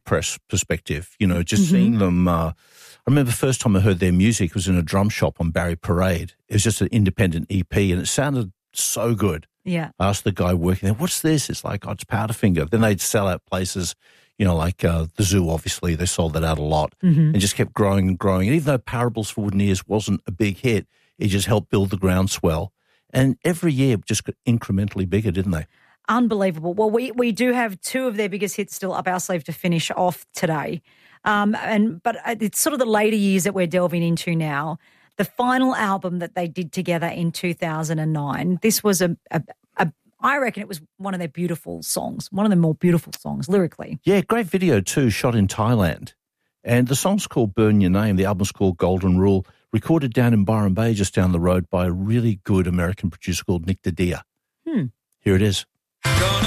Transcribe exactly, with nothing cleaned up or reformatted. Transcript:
press perspective, you know, just Mm-hmm. seeing them. Uh, I remember the first time I heard their music was in a drum shop on Barry Parade. It was just an independent E P and it sounded so good. Yeah. I asked the guy working there, what's this? It's like, oh, it's Powderfinger. Then they'd sell out places, you know, like uh, the Zoo, obviously. They sold that out a lot Mm-hmm. and just kept growing and growing. And even though Parables for Wooden Ears wasn't a big hit, it just helped build the groundswell. And every year it just got incrementally bigger, didn't they? Unbelievable. Well, we, we do have two of their biggest hits still up our sleeve to finish off today. Um, and But it's sort of the later years that we're delving into now. The final album that they did together in two thousand nine, this was a, a, a I reckon it was one of their beautiful songs, one of the more beautiful songs lyrically. Yeah, great video too, shot in Thailand. And the song's called Burn Your Name. The album's called Golden Rule, recorded down in Byron Bay, just down the road by a really good American producer called Nick DeDia. Hmm. Here it is. Gonna